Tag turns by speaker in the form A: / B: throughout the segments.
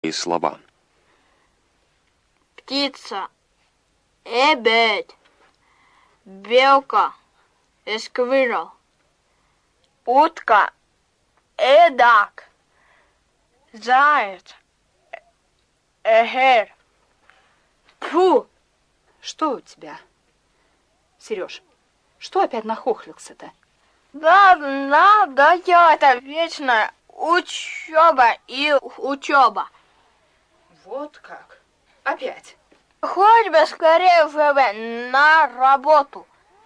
A: И слова.
B: Птица, эбет, белка, эсквирл, утка, эдак, заяц, эхер. Фу!
C: Что у тебя, Сереж? Что опять нахохлился-то?
B: Да, я это вечная учеба и учеба.
C: Вот как? Опять?
B: Хоть бы скорее уже на работу.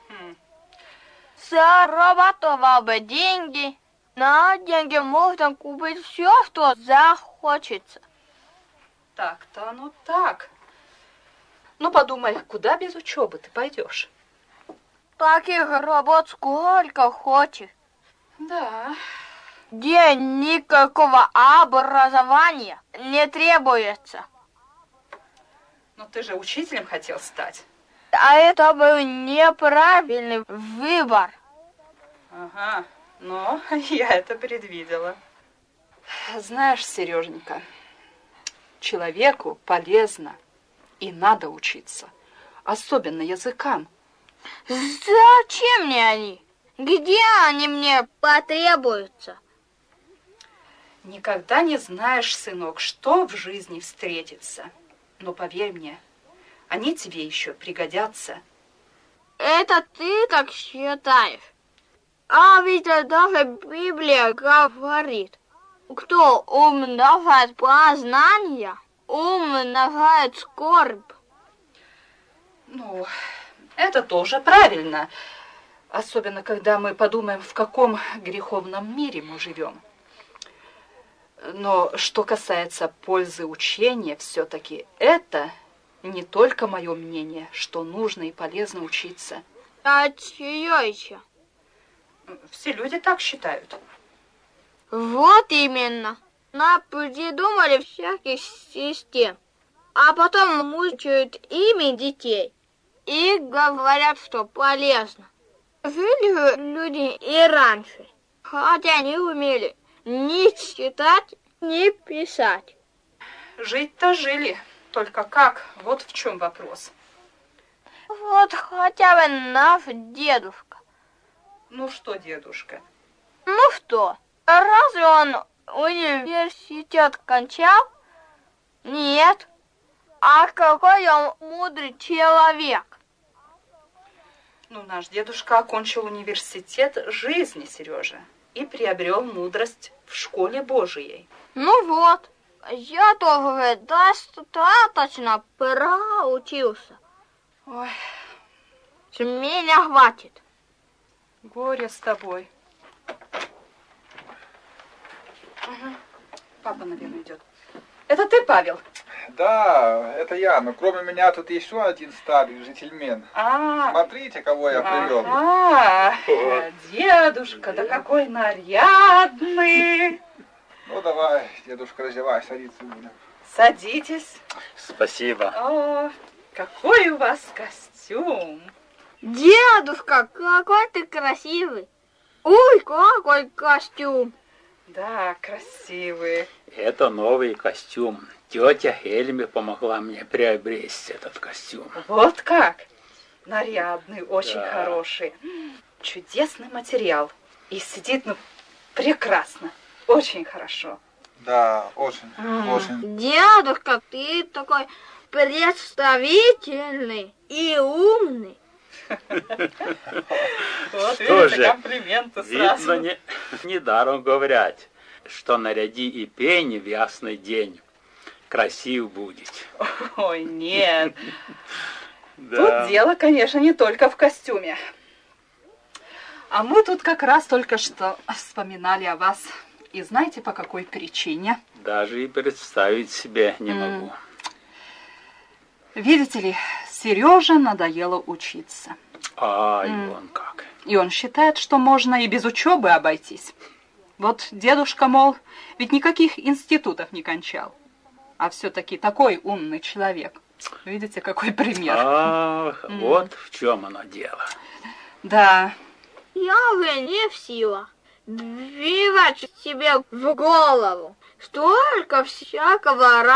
B: Зарабатывал бы деньги. На деньги можно купить все, что захочется.
C: Так-то оно так. Ну, подумай, куда без учебы ты пойдешь?
B: Таких работ сколько хочешь.
C: Да.
B: Где никакого образования не требуется.
C: Но ты же учителем хотел стать.
B: А это был неправильный выбор.
C: Ага, но я это предвидела. Знаешь, Сереженька, человеку полезно и надо учиться, особенно языкам.
B: Зачем мне они? Где они мне потребуются?
C: Никогда не знаешь, сынок, что в жизни встретится. Но поверь мне, они тебе еще пригодятся.
B: Это ты так считаешь? А ведь даже Библия говорит, кто умножает познания, умножает скорбь.
C: Ну, это тоже правильно. Особенно, когда мы подумаем, в каком греховном мире мы живем. Но что касается пользы учения, все-таки это не только мое мнение, что нужно и полезно учиться.
B: А чье еще?
C: Все люди так считают.
B: Вот именно. Нам придумали всяких систем, а потом мучают ими детей и говорят, что полезно. Жили же люди и раньше, хотя не умели ни читать, ни писать.
C: Жить-то жили, только как? Вот в чем вопрос.
B: Вот хотя бы наш дедушка.
C: Ну что, дедушка?
B: Ну что, разве он университет кончал? Нет. А какой он мудрый человек.
C: Ну, наш дедушка окончил университет жизни, Сережа, и приобрел мудрость в школе Божией.
B: Ну вот, я тоже достаточно проучился.
C: Ой,
B: С меня хватит.
C: горе с тобой. Угу. Папа, наверное, идет. Это ты, Павел?
D: Да, это я, но кроме меня тут еще один старый джентльмен. Смотрите, кого я привел.
C: Дедушка, да какой нарядный.
D: Ну давай, дедушка, раздевай, садиться будем.
C: Садитесь.
E: Спасибо.
C: О, какой у вас костюм.
B: Дедушка, какой ты красивый. Ой, какой костюм.
C: Да, красивый.
E: Это новый костюм. Тетя Хельми помогла мне приобрести этот костюм.
C: Вот как? Нарядный, очень
E: Да.
C: хороший. Чудесный материал. И сидит, ну, прекрасно. Очень хорошо.
D: Да, очень, очень.
B: Дедушка, ты такой представительный и умный.
C: Вот
E: Что
C: видите,
E: же,
C: комплименты сразу.
E: видно, недаром говорят, что наряди и пень в ясный день, красив будет.
C: Ой, нет.
E: Да.
C: Тут дело, конечно, не только в костюме. А мы тут как раз только что вспоминали о вас. И знаете, по какой причине?
E: Даже и представить себе не могу.
C: Видите ли, Сереже надоело учиться.
E: А, и он как.
C: И он считает, что можно и без учебы обойтись. Вот дедушка, мол, ведь никаких институтов не кончал. А все-таки такой умный человек. Видите, какой пример.
E: Ах, вот в чем оно дело.
C: Да.
B: Я уже не в силах. вбивать себе в голову столько всякого